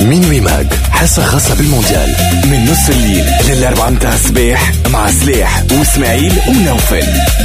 مينوي ماج، حصة خاصة بالمونديال من نص الليل للأربعة متاع الصباح مع سلاح واسماعيل ونوفل.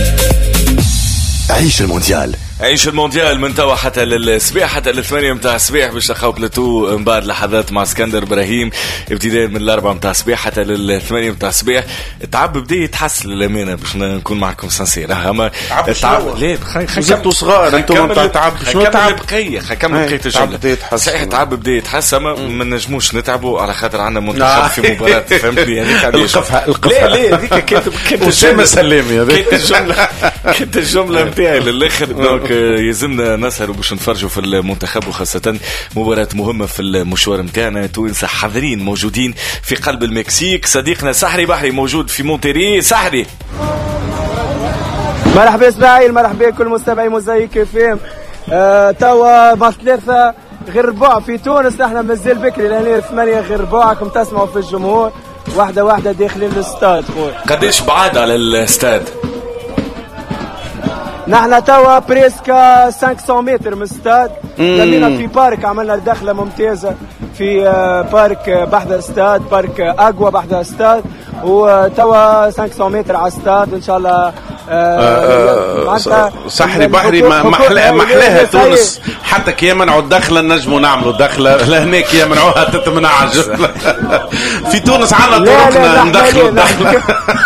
عيش المونديال، عيش المونديال من توا حتى للصباح، حتى للثمانية متاع الصباح باش نلقاو بلاتو من بعد لحظات مع اسكندر ابراهيم، ابتداء من الأربعة متاع الصباح حتى للثمانية متاع الصباح. التعب بدا يتحسن للأمانة باش نكون معكم سنسير. اما التعب لا خليتوا صغار انتم نتاع التعب شنو التعب بقية خكمل بقية الجملة. صحيح التعب بدا يتحسن، ما نجموش نتعبوا على خاطر عندنا منتخب في مباراة. فهمتني هذيك القفها لا هذيك كانت أسامة سلامي هذيك كانت الجملة نتاعي للآخر. دونك يلزمنا نسهروا باش نتفرجوا في المنتخب، وخاصة مباراة مهمة في المشوار نتاعنا. توانسة حاضرين موجودين في قلب المكسيك. صديقنا سحري بحري موجود في مونتيري. سحري مرحبا اسماعيل، مرحبا كل مستمعي موزايك فيم. توا مع 3 غير ربع في تونس. نحن مازال بكري لهنا 8 غير ربعكم تسمعوا في الجمهور واحدة واحدة داخلين الاستاد. قديش بعاد على الاستاد؟ نحن توا بريسك 500 متر من الاستاد. لمينا في بارك، عملنا دخلة ممتازة في بارك بحذا استاد، بارك اقوى بحذا استاد، وتوا 500 متر على الاستاد ان شاء الله. سحري بحري محلاها تونس. حتى كي يمنعوا الدخله نجموا نعملوا دخله، لهناك يمنعوها تتمنعج. في تونس عنا طرقنا ندخلوا الدخله.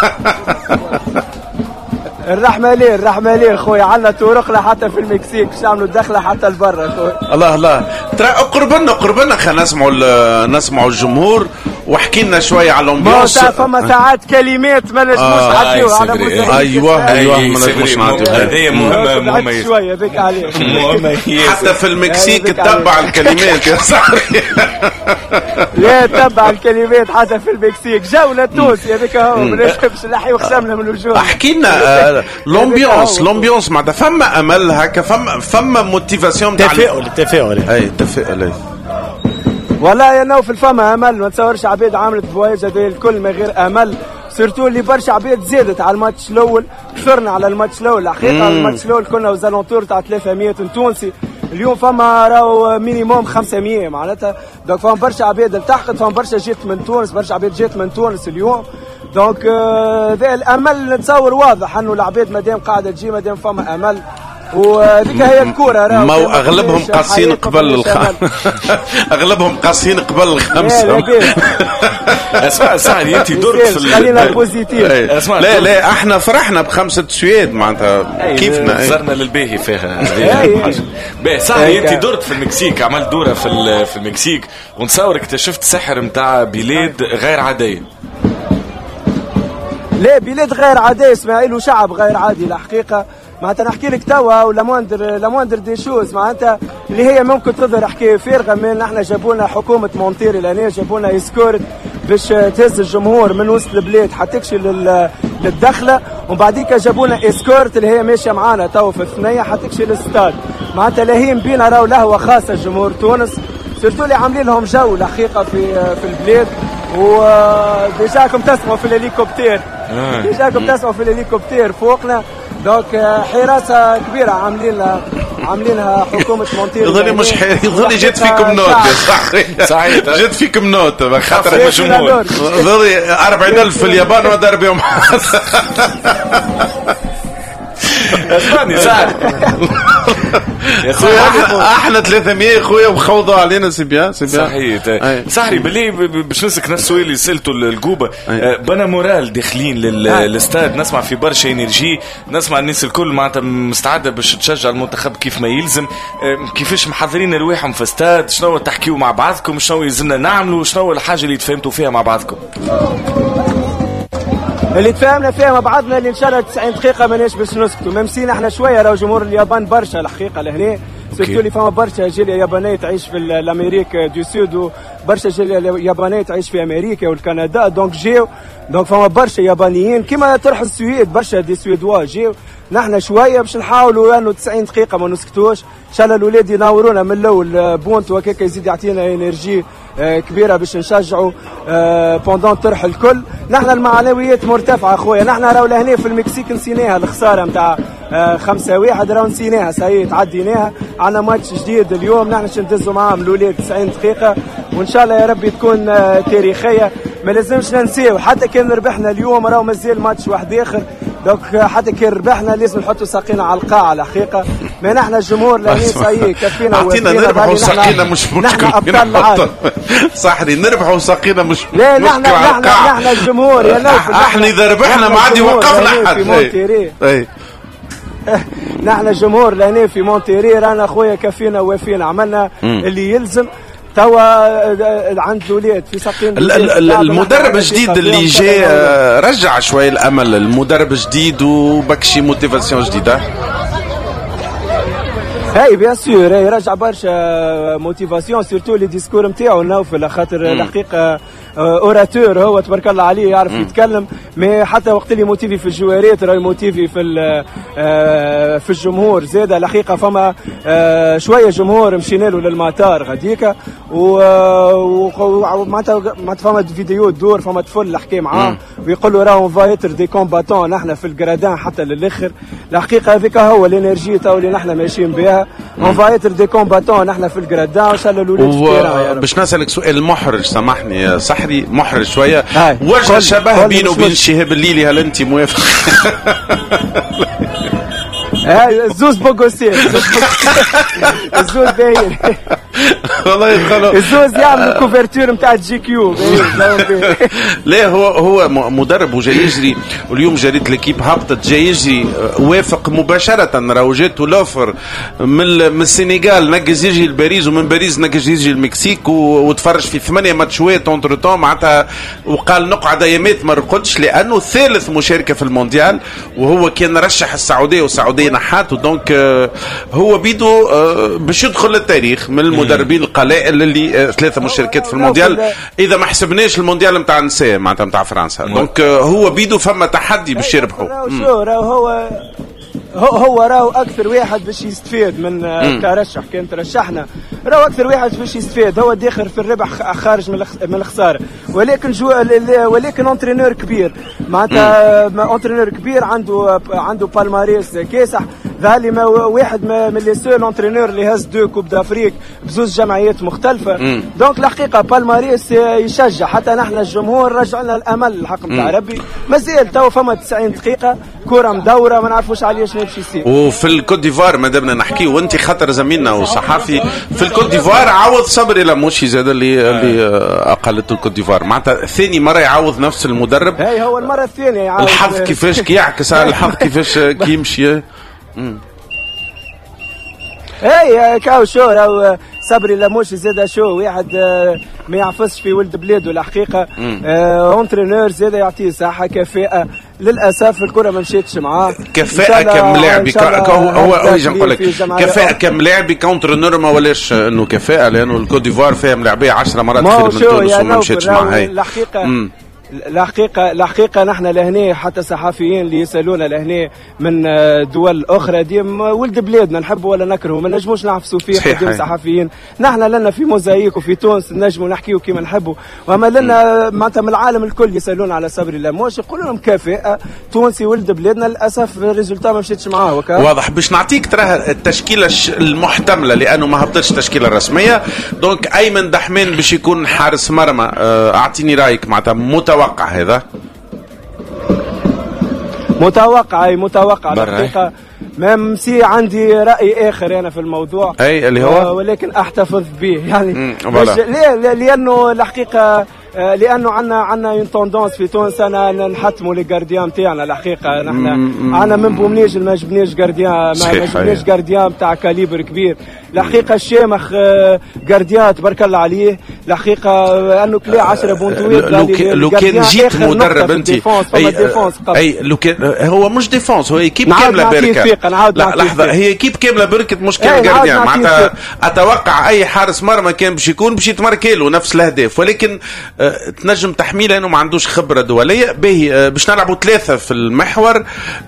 الرحمة ليه خويا، عنا طرقنا حتى في المكسيك باش نعملوا الدخله حتى لبرا خويا. الله ترى قربنا خلينا نسمعوا الجمهور، واحكي لنا شويه على الامبيونس. فما ساعات كلمات ما نجموش نعديوها على ايوه ما نجموش نعديوها. هذه مهمه شويه بك عليه. حتى في المكسيك تتبع الكلمات يا صاحبي. لا تتبع الكلمات حتى في المكسيك. جوله تونسيه بك اهو، ما نجمش نحي وخشمنا من الوجوه. احكي لنا الامبيونس معناتها فما امل هكا، فما موتيفاسيون تاع تفاؤل. والله يا نوفل فما امل. ما تصورش عبيد عملت فوايج هذه الكل من غير امل، سيرتو اللي برشا عبيد زادت على الماتش الاول. كثرنا على الماتش الاول الحقيقه. الماتش الاول كنا وزالونتور تاع 300 تونسي، اليوم فما راهو مينيموم 500 معناتها. دونك فما برشا عبيد التحقت، فما برشا جيت من تونس، برشا عبيد جيت من تونس اليوم. دونك ذا الامل نتصور واضح انه العبيد مادام قاعده تجي، مادام فما امل، وذيك هي الكوره. ما اغلبهم قاسين قبل اغلبهم قاسين قبل الخمسه. اسمع سعد، انت درت في خلينا بوزيتيف. لا احنا فرحنا ب5 سويد معناتها كيفنا زرنا للباهي فيها. باهي سعد، انت درت في المكسيك، عملت دوره في المكسيك، ونتصور اكتشفت سحر نتاع بلاد غير عاديه. لا بلاد غير عاديه اسماعيل، وشعب غير عادي الحقيقه. معناتها نحكي لك توا ولا مواندر دي شوز معناتها اللي هي ممكن تظهر حكايه فارغه. من احنا جابونا حكومه مونتيري لهنا، جابونا اسكورت باش تهز الجمهور من وسط البلاد حتكشي للدخله، ومن بعديك جابونا اسكورت اللي هي ماشيه معانا توا في الثنيه حتكشي للاستاد. معناتها لاهين بينا راهو لهوه خاصه جمهور تونس، سيرتو اللي عاملين لهم جو الحقيقه في البلاد. وديجاكم تسمعوا في الهليكوبتير فوقنا. دونك حراسه كبيره عاملينها حكومه مونتيري. يظل جات فيكم نوت يا صحيح. جات فيكم نوت خاطر الجمهور. يظل 40,000 في اليابان وضرب يوم. اسمعني سعد يا خويا، احنا 300 خويا وخوضوا علينا سبيا. صحيح سحري باللي باش نسك نفس السؤال اللي سالته الجوبه. بنا مورال داخلين للاستاد، نسمع في برشا انرجي، نسمع الناس الكل معناتها مستعده باش تشجع المنتخب كيف ما يلزم. كيفاش محضرين رواحهم في استاد؟ شنو تحكيوا مع بعضكم؟ شنو يلزمنا نعملوا؟ شنو الحاجه اللي تفهمتوا فيها مع بعضكم؟ اللي تفاهمنا فيها مع بعضنا اللي ان شاء الله 90 دقيقه ماناش باش نسكتوا. ممسينا احنا شويه، راهو جمهور اليابان برشا الحقيقه لهنا، سيرتو اللي فما برشا جاليه يابانيه تعيش في الامريك دو سود، وبرشا جاليه يابانيه تعيش في امريكا والكندا. دونك فما برشا يابانيين كيما تروح السويد، برشا دي سويدوا جاو. نحن شويه باش نحاولوا انه 90 دقيقه ما نسكتوش. ان شاء الله الاولاد ينورونا من الاول بونت وهكاك يزيد يعطينا انرجي كبيره باش نشجعوا بوندون طرح الكل. نحن المعنويات مرتفعه خويا. نحن راهو لهنا في المكسيك نسيناها الخساره نتاع 5-1 راهو نسيناها ساي تعديناها. عندنا ماتش جديد اليوم نحن ندزوا معاهم الولاد 90 دقيقة وإن شاء الله يا ربي تكون تاريخية. ما لازمش ننساو حتى كان ربحنا اليوم راهو مازال ماتش واحد آخر، دونك حتى كان ربحنا لازم نحطوا ساقينا على القاعة الحقيقة. ما نحن الجمهور لاني ساي كفينا اعطينا نربحوا ساقينا مش مشكل. نحن أبطال العالم صحري نربحوا ساقينا مش لا نحن الجمهور يا نوفل. احنا إذا ربحنا ما عاد يوقفنا حد. نحن الجمهور لهنا في مونتيري رانا خويا كفينا ووافينا عملنا اللي يلزم. توا عند الولاد في ساقين المدرب الجديد اللي جاء رجع شوي الامل. المدرب الجديد وبكشي موتيفاسيون جديده. هاي بيان سور يرجع برشا موتيفاسيون سورتو لي ديسكور نتاعو نوفل خاطر الحقيقه اوراتور هو تبارك الله عليه يعرف يتكلم. مي حتى وقت اللي موتيفي في الجواريات راهي موتيفي في الجمهور زاده. الحقيقه فما شويه جمهور مشينا له للمطار غاديكا ومعناتها فما فيديو تدور فما طفل حكى معاه ويقول له راهو فايتر دي كومباتون نحن في الجرادان حتى للاخر. الحقيقه هذيك هو الانرجي تو اللي نحن ماشيين بها اون فايتر دي كومباتون نحن في الجرادان وان شاء الله الولاد. باش نسالك سؤال المحرج سامحني يا صحري محرج شويه وجه شبه بينه وبين شهاب الليلي هل انت موافق؟ الزوز بوغوسي الزوز باين والله يدخلوا الزوز يعمل كوفرتور نتاع جي كيو. لا هو مدرب وجاي يجري واليوم جريت ليكيب هبطت جاي يجري وافق مباشره. راهو جاته لوفر من السنغال نجز يجي لباريس ومن باريس نجز يجي المكسيك وتفرج في 8 ماتشات اونتر تون معناتها وقال نقعد ايامات ما رقدش لانه ثالث مشاركه في المونديال وهو كان رشح السعوديه والسعوديه نحاته. دونك هو بيدو باش يدخل للتاريخ من المدربين القلائل اللي 3 مشاركات في المونديال اذا ما حسبناش المونديال نتاع النساء معناتها نتاع فرنسا. دونك هو بيدو فما تحدي باش يربحوا. هو راهو اكثر واحد باش يستفاد من كرشح. كان ترشحنا راهو اكثر واحد باش يستفاد. هو داخل في الربح خارج من الخساره ولكن اونترينور كبير معناتها اونترينور كبير عنده بالماريس كاسح. ذالي واحد من لي سول اونترينور اللي هز 2 كوب دافريك بزوز جمعيات مختلفه. دونك الحقيقه بالماريس يشجع حتى نحن الجمهور رجعنا الامل الحق نتاع ربي. مازال تو فما 90 دقيقه كره مدوره ما نعرفوش عليه شنو باش يصير. وفي الكوت ديفوار ما دامنا نحكي وانت خاطر زميلنا وصحافي في الكوت ديفوار عوض صبري لموشي زاد اللي اقلته الكوت ديفوار معناتها ثاني مره يعوض نفس المدرب. هي هو المره الثانيه يعوض. الحظ كيفاش كيعكس على الحظ كيفاش كيمشي. هي كاو شو راهو صبري لموش زاد شو واحد ما يعفصش في ولد بلاده الحقيقه. اونترينور زاد يعطيه صحه كفاءه. للاسف الكره ما مشيتش معاه. كفاءه كملاعب هو يجي نقول لك كفاءه كملاعب كونترينور ما ولاش انه كفاءه لانه الكوت ديفوار فيها ملاعبيه 10 مرات خير من تونس وما مشيتش معاه. هي الحقيقة نحن لهنا حتى صحفيين اللي يسألونا لهنا من دول أخرى ديما ولد بلادنا نحبه ولا نكرهه ما نجموش نعفسوا فيه قدام صحفيين. نحن لنا في موزايك وفي تونس نجموا نحكيو كيما نحبوا وما لنا معناتها من العالم الكل يسألونا على صبري لموش يقولوا لهم كفاءة تونسي ولد بلادنا. للأسف الريزولتا ما مشيتش معاه واضح. باش نعطيك ترى التشكيلة المحتملة لأنه ما هبطتش التشكيلة الرسمية. دونك أيمن دحمان باش يكون حارس مرمى. أعطيني رأيك معناتها متوقع هذا؟ متوقع الحقيقة. ممسي عندي رأي آخر أنا في الموضوع أي اللي هو ولكن أحتفظ به يعني لأنه الحقيقة لانه عندنا اون توندونس في تونس انا نحتموا لي جارديان تاعنا الحقيقه. نحن عندنا من بومنيج ما جبناش جارديان ما جبناش جارديان تاع كاليبر كبير الحقيقه. الشامخ جارديان تبارك الله عليه الحقيقه انه كلا 10 بونتويت. لو كان جيت مدرب انت اي لو كان هو مش ديفونس هو ايكيب كامله بركه. لا لحظه هي ايكيب كامله بركه مشكله جارديان معناتها اتوقع اي حارس مرمى كان باش يكون باش يتمركلوا نفس الاهداف ولكن تنجم تحميله لانه ما عندوش خبره دوليه. باهي باش نلعبوا 3 في المحور.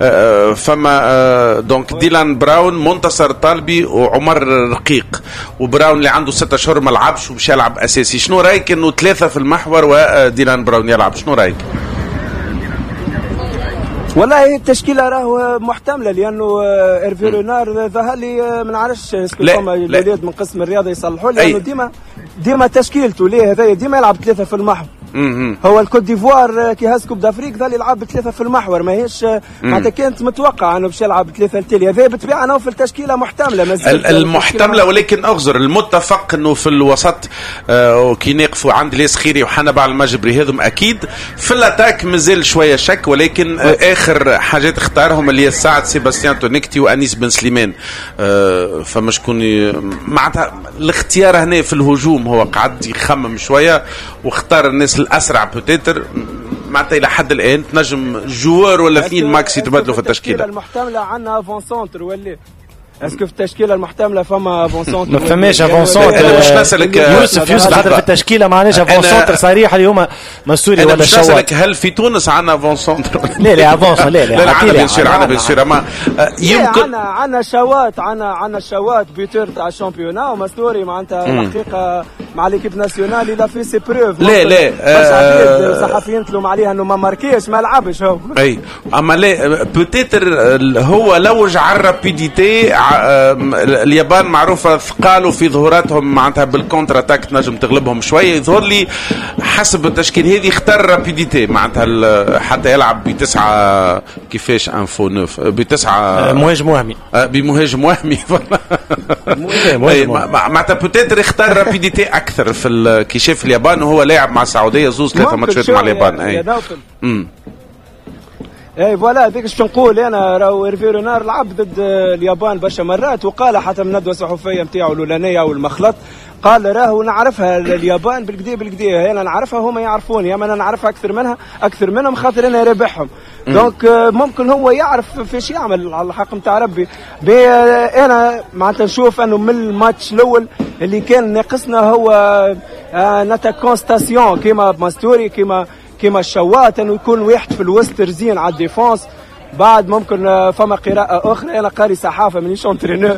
فما دونك ديلان براون منتصر طالبي وعمر رقيق وبراون اللي عنده 6 اشهر ما لعبش وباش يلعب اساسي. شنو رايك انه 3 في المحور وديلان براون يلعب؟ شنو رايك؟ والله التشكيله راهو محتمله لانه ايرفي رونار ظهر لي ما نعرفش فما الولاد من قسم الرياضه يصلحوا لانه ديما تشكيلته ليه هذا ديما يلعب 3 في المحور. هو الكوت ديفوار كي هاز كوب دافريك ظل يلعب 3 في المحور ماهيش معناتها كانت متوقع انه باش يلعب 3 التالي هذا بالطبيعه انه في التشكيله محتمله المحتمله ولكن اغزر المتفق انه في الوسط كي نقفوا عند ليس خيري وحنبع المجبري هذم اكيد في الاتاك مازال شويه شك ولكن اخر حاجات اختارهم اللي هي سعد سيباستيان تونيكتي وانيس بن سليمان فما شكون معناتها الاختيار هنا في الهجوم هو قعد يخمم شويه واختار الناس الاسرع بوتيتر معناتها الى حد الان تنجم جوار ولا اثنين ماكس يتبادلوا في التشكيله المحتمله عندنا افون سونتر ولا اسكو في التشكيله المحتمله فما افون سونتر ما فماش افون سونتر باش نسالك يوسف حتى في التشكيله معناش افون سونتر صريح اللي هما منصوري ولا الشوات. نسالك هل في تونس عندنا افون سونتر؟ لا افون لا عندنا بيصير ما يمكن عندنا شوات بيتر تاع الشامبيونا ومنصوري معناتها الحقيقه مع ليكيب ناسيونال لا في سي بروف لا صحفيين تلوم عليها انه ما ماركيش ما لعبش هو اي اما لا بوتيتر هو لوج على الرابيديتي اليابان معروفه ثقالوا في ظهوراتهم معناتها بالكونتر اتاك تنجم تغلبهم شويه يظهر لي حسب التشكيل هذه اختار رابيديتي معناتها حتى يلعب بتسعه كيفاش انفو نوف بتسعه مهاجم وهمي بمهاجم وهمي معناتها بوتيتر اختار رابيديتي اكثر في كي شاف اليابان وهو لاعب مع السعوديه زوز 3 ماتشات مع اليابان اي فوالا هذيك اش نقول انا راهو ايرفي رونار لعب ضد اليابان برشا مرات وقال حتى من الندوه الصحفيه نتاعو الاولانيه والمخلط قال راهو نعرفها اليابان بالكدا انا نعرفها هما يعرفوني اما انا نعرفها اكثر منهم خاطر انا رابحهم دونك ممكن هو يعرف فيش يعمل على الحق نتاع ربي انا معناتها نشوف انه من الماتش الاول اللي كان ناقصنا هو ناتاكون ستاسيون كيما ماستوري كيما الشوات انه يكون واحد في الوسط رزين على الديفونس بعد ممكن فما قراءة أخرى أنا قاري صحافة مانيش انترينور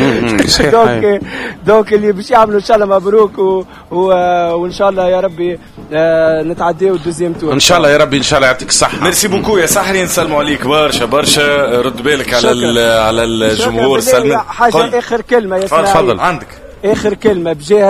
دونك اللي باش يعملوا إن شاء الله مبروك وإن شاء الله يا ربي نتعديو الدوزيام تور إن شاء الله يا ربي إن شاء الله يعطيك الصحة. ميرسي بوكو يا سحري نسلموا عليك برشا رد بالك على الجمهور سلمي. حاجة آخر كلمة يا تفضل عندك اخر كلمه بجاه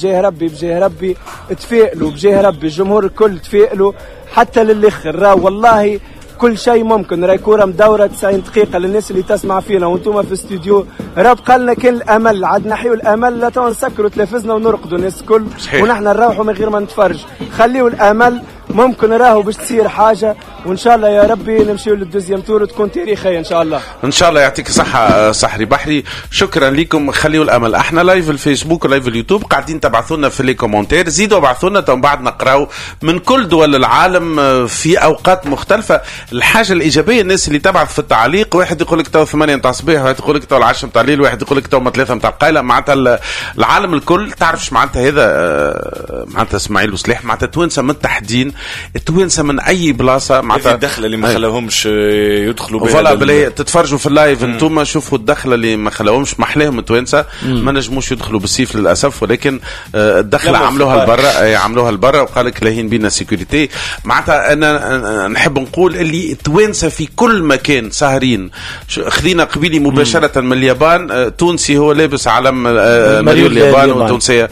ربي تفائلوا بجاه ربي الجمهور الكل تفائلوا حتى للاخر راه والله كل شيء ممكن راهي كوره مدوره 90 دقيقه للناس اللي تسمع فينا وانتم في الاستوديو راه بقى لنا كان الامل عاد نحيوا الامل لا نسكروا تلفزنا ونرقدوا الناس الكل ونحن نروحوا من غير ما نتفرج خليوا الامل ممكن راهو باش تصير حاجه وان شاء الله يا ربي نمشيو للدوزيام تور وتكون تاريخيه ان شاء الله. ان شاء الله يعطيك الصحه سحري بحري شكرا لكم خليوا الامل. احنا لايف الفيسبوك ولايف اليوتيوب قاعدين تبعثوا لنا في لي كومونتير زيدوا ابعثوا لنا بعد نقراو من كل دول العالم في اوقات مختلفه. الحاجه الايجابيه الناس اللي تبعث في التعليق واحد يقول لك تو 8 نتاع الصباح واحد يقول لك تو 10 نتاع الليل واحد يقول لك تو 3 نتاع القايله معناتها العالم الكل تعرفش معناتها هذا معناتها اسماعيل وسلاح معناتها توانسه متحدين التوانسه من اي بلاصه معناتها الدخله اللي ما خلاهمش يدخلوا بها فوالا بلا تتفرجوا في اللايف انتم شوفوا الدخله اللي ما خلاهمش محلاهم التوانسه ما نجموش يدخلوا بالسيف للاسف ولكن الدخله عملوها لبرا وقال لك لاهين بينا سيكوريتي معناتها انا نحب نقول اللي التوانسه في كل مكان ساهرين. خذينا قبيلي مباشره من اليابان تونسي هو لابس علم مريول اليابان والتونسيه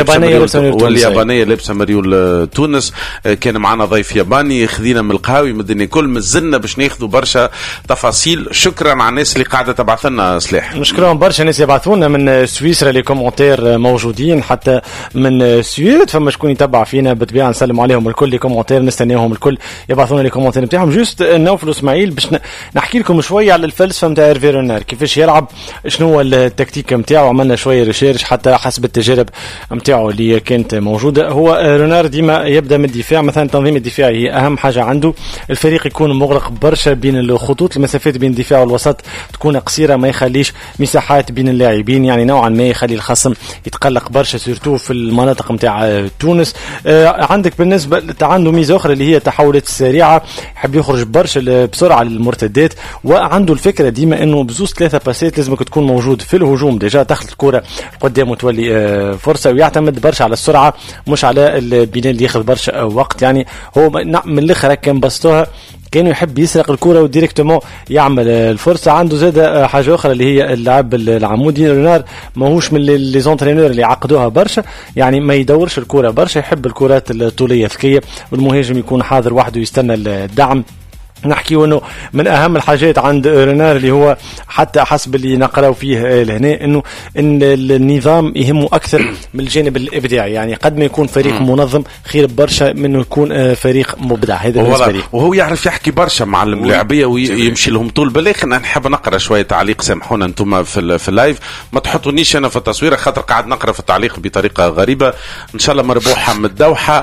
واليابانيه لابسه مريول تونس. كان معنا ضيف ياباني خذينا من القهاوي من الدنيا كل مزلنا باش ناخذوا برشا تفاصيل. شكرا على الناس اللي قاعده تبعث لنا سلاح. نشكرهم برشا الناس يبعثونا من سويسرا لي كومونتير موجودين حتى من السويد فما شكون يتبع فينا بالطبيعه نسلم عليهم الكل لي كومونتير نستناهم الكل يبعثونا لي كومونتير نتاعهم. جوست نوفل اسماعيل باش نحكي لكم شويه على الفلسفه نتاع ايرفي رونار كيفاش يلعب شنو هو التكتيك نتاعو. عملنا شويه ريسيرش حتى حسب التجارب نتاعو اللي كانت موجوده. هو رونار ديما يبدا من الدفاع مثلا التنظيم الدفاعي هي اهم حاجه عنده. الفريق يكون مغلق برشا بين الخطوط المسافات بين الدفاع والوسط تكون قصيره ما يخليش مساحات بين اللاعبين يعني نوعا ما يخلي الخصم يتقلق برشا سورتو في المناطق نتاع تونس. عندك بالنسبه عنده ميزه اخرى اللي هي التحولات السريعه يحب يخرج برشا بسرعه للمرتدات وعنده الفكره ديما انه بزوز 3 باسات لازمك تكون موجود في الهجوم ديجا تاخذ الكره قدام وتولي فرصه ويعتمد برشا على السرعه مش على البناء اللي ياخذ برشا وقت يعني هو من الاخر كان فرصتها كانوا يحب يسرق الكرة وديريكتومون يعمل الفرصة. عنده زاد حاجة أخرى اللي هي اللاعب العمودي رونار، ماهوش من لي زونترينور اللي عقدوها برشا، يعني ما يدورش الكرة برشا، يحب الكرات الطولية ذكية، والمهاجم يكون حاضر وحده يستنى الدعم. نحكي انه من اهم الحاجات عند رونار اللي هو حتى حسب اللي نقراو فيه لهنا انه ان النظام يهمه اكثر من الجانب الابداعي، يعني قد ما يكون فريق منظم خير برشا منه يكون فريق مبدع. هذا بالنسبه لي. وهو يعرف يحكي برشا مع اللاعبيه ويمشي لهم طول بالك. انا نحب نقرا شويه تعليق، سامحونا انتم في اللايف، ما تحطونيش انا في التصوير خاطر قاعد نقرا في التعليق بطريقه غريبه. ان شاء الله مربوحه من الدوحه.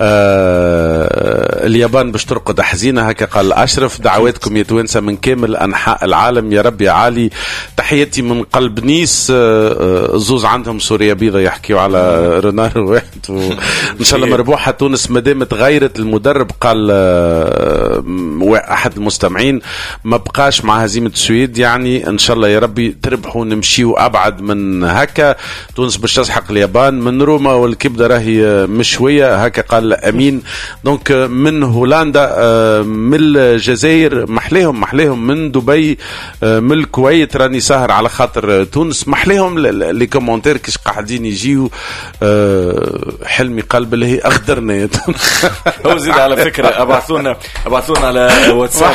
اليابان باش ترقد حزينه هكا قال أشرف. دعواتكم يا توانسة من كامل أنحاء العالم يا رب يا عالي. تحياتي من قلب نيس. زوز عندهم سوريا بيضة يحكيوا على رونار واحد إن شاء الله مربوحة تونس مدام تغيرت المدرب. قال أحد المستمعين ما بقاش مع هزيمة السويد، يعني إن شاء الله يا ربي تربحوا نمشيوا أبعد من هكا. تونس باش تسحق اليابان من روما والكبدة راهي مشوية هكا قال أمين. دونك من هولندا، من الجزائر محليهم، من دبي، من الكويت راني ساهر على خاطر تونس محليهم. لي كومونتير كيش قاعدين يجيو. حلمي قلب اللي هي اخضرنا يا تونس. هو زيد على فكره ابعثونا على واتساب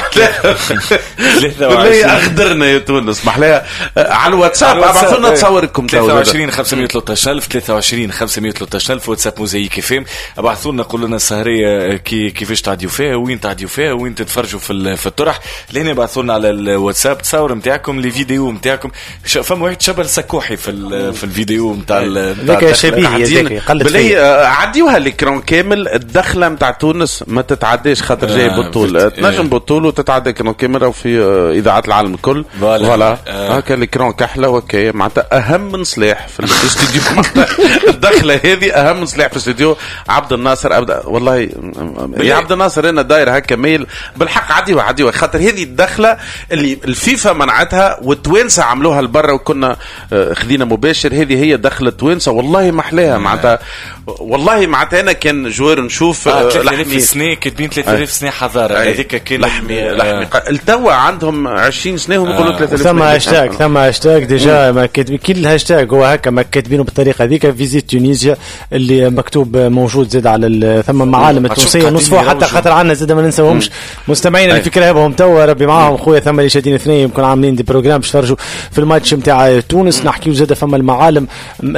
بالله اخضرنا يا تونس محليها على الواتساب. ابعثونا تصوركم 23 513,000 23 513,000 واتساب موزايك فيم. ابعثوا لنا قولوا لنا السهريه كيفاش تعديوا فيها، وين تعديوا فيها، وين تتفرجوا في الطرح. لهنا ابعثوا لنا على الواتساب تصور نتاعكم، لي فيديو نتاعكم. فما واحد شبه السكوحي في الفيديو نتاع ذاك شبيه بلي عديوها الاكران كامل. الدخله نتاع تونس ما تتعداش خاطر جاي بطول تنجم بطول وتتعدى اكران كامل او في اذاعات العالم الكل. فوالا هكا الاكران كحله وكا معناتها اهم من صلاح في الاستوديو. الدخله هذه اهم من صلاح في الاستوديو. عبد الناصر والله يا عبد الناصر انا داير هكا ميل بالحق عديوها خاطر هذه الدخله اللي الفيفا منعتها والتوانسه عملوها لبرا وكنا خذينا مباشر. هذه هي دخله توانسه والله محلاها معناتها. والله معناتها انا كان جوار نشوف 3000 سنه كاتبين 3000 سنه حضاره. هذيك كان لحمي التوا عندهم 20 سنه هم يقولوا 3000 سنه. ثم هاشتاج ديجا ما كاتبين كل الهاشتاج هو هكا ما كاتبينه بالطريقه هذيك. فيزيت تونيزيا اللي مكتوب موجود زاد على ثم معالم التونسيه نصفوا حتى خاطر عنا زاد ما ننساهمش مستمعين الفكره هبهم توا ربي معاهم خويا. ثم اللي شادين اثنين يمكن عاملين دي بروجرام باش يتفرجوا في الماتش نتاع تونس. نحكيو زاد فما المعالم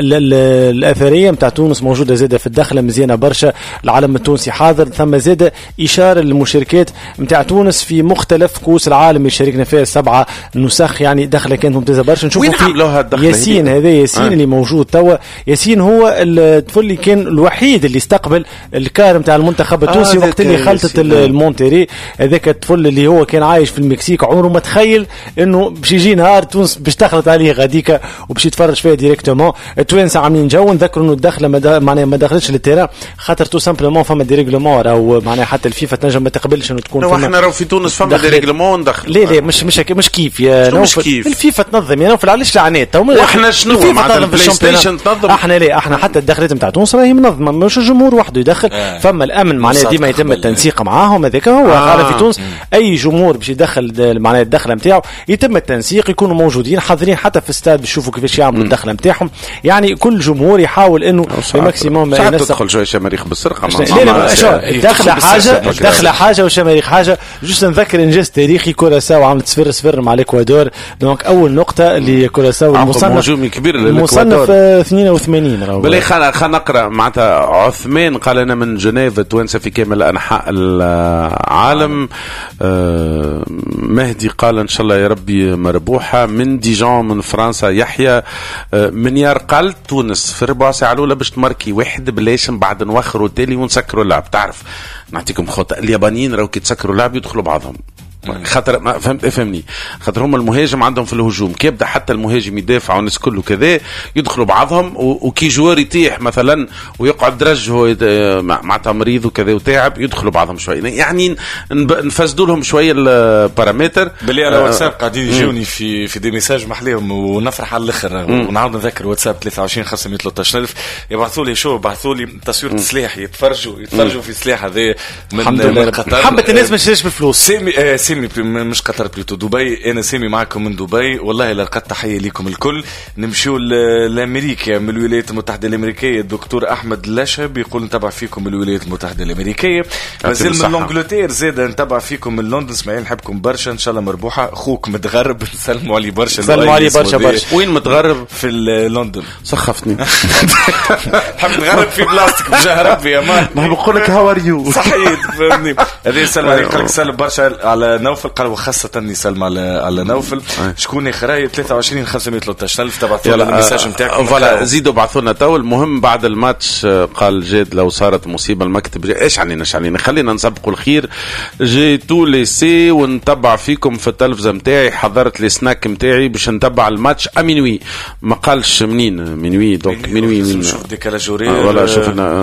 الاثريه نتاع تونس موجوده زاد في الدخله مزيانه برشا. العالم التونسي حاضر. ثم زاد اشاره للمشاركات نتاع تونس في مختلف كؤوس العالم اللي شاركنا فيها 7 نسخ، يعني دخله كانت ممتازه برشا. نشوفوا في ياسين هذا ياسين اللي موجود توا. ياسين هو الطفل اللي كان الوحيد اللي استقبل الكار نتاع المنتخب التونسي وقت اللي خلطت المونتيري. هذاك الطفل اللي هو كان عايش في المكسيك عمره ما تخيل انه باش يجي نهار تونس باش تخلط عليه غاديكا وباش يتفرج فيها ديريكتومون. التوانسه عاملين جو. نذكروا انه الدخله معناها ما دخلتش للتيران خاطر تو سامبلومون فما ديريغلومون او معناها حتى الفيفا تنجم ما تقبلش انه تكون فما. احنا راهو في تونس فما ديريغلومون ندخل. لا مش كيف يا نوف. الفيفا تنظم يا نوف علاش لعنات واحنا شنو معناتها البلاي ستيشن تنظم. احنا حتى الدخلات نتاع تونس راهي منظمه مش الجمهور وحده يدخل. فما الامن معناها ديما يتم التنسيق معاهم. هذاك هو قال في تونس اي جمهور باش يدخل معناها الدخله نتاعو يتم التنسيق، يكونوا موجودين حاضرين حتى في الاستاد بيشوفوا كيفاش يعملوا الدخله نتاعهم. يعني كل جمهور يحاول انه بماكسيموم تدخل شويه شماريخ بالسرقه. الدخله حاجه والشماريخ حاجه. جوست نذكر انجاز تاريخي كوراساو عملت 0-0 مع الاكوادور. دونك اول نقطه لكوراساو المصنف كبير المصنف 82. بلي خلينا نقرا معناتها عثمان قال انا من جنيف توانسه في كامل انحاء العالم. مهدي قال ان شاء الله يا ربي مربوحه. من ديجون من فرنسا يحيى من يرقل تونس في ربع ساعه الاولى باش تماركي واحد بلاش من بعد نوخروا تالي ونسكروا اللعب. تعرف نعطيكم خطه اليابانيين راهو كي تسكروا اللعب يدخلوا بعضهم خاطر ما فهمني خاطر هم المهاجم عندهم في الهجوم كي يبدا حتى المهاجم يدافع والناس كله كذا يدخلوا بعضهم وكي جوار يطيح مثلا ويقعد درج هو معناتها مريض وكذا وتعب يدخلوا بعضهم شويه يعني نفسدوا لهم شويه البارامتر. بلي على واتساب قاعدين يجوني في دي ميساج محليهم ونفرح على الاخر ونعاود نذكر واتساب 23 513 يبعثوا لي بعثوا لي تصوير سلاح يتفرجوا في سلاح هذا من قطر. حبت الناس ما تشريش بالفلوس. سامي مش قطر بلوتو دبي. انا سامي معكم من دبي والله لقد تحيه لكم الكل. نمشيو لامريكا من الولايات المتحده الامريكيه. الدكتور احمد لشب يقول نتابع فيكم من الولايات المتحده الامريكيه. مازال من انجلترا زاد نتابع فيكم من لندن. اسماعيل نحبكم برشا ان شاء الله مربوحه. اخوك متغرب نسلموا عليه برشا. سلموا عليه برشا. وين متغرب؟ في لندن. سخفتني. نحب نتغرب في بلاستيك بجاه ربي يا مان. نحب نقول لك هاو ار يو. صحيح فهمني. هذا يسلم عليك قال لك سلم برشا على نوفل قال وخاصه يسلم على نوفل. شكون خراي 23 513 تبعثوا لنا الميساج نتاعكم. فوالا زيدوا بعثوا لنا تو. المهم بعد الماتش قال جاد لو صارت مصيبه المكتب ايش علينا خلينا نسبقوا الخير. جي تو ليسي ونتبع فيكم في التلفزه نتاعي. حضرت لي سناك نتاعي باش نتبع الماتش امينوي. ما قالش منين منوي دونك منوي نشوف ديكالاج ولا شوفنا